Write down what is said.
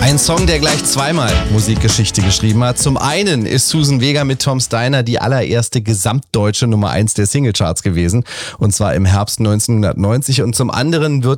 Ein Song, der gleich zweimal Musikgeschichte geschrieben hat. Zum einen ist Susan Vega mit Tom Steiner die allererste gesamtdeutsche Nummer 1 der Singlecharts gewesen. Und zwar im Herbst 1990. Und zum anderen wird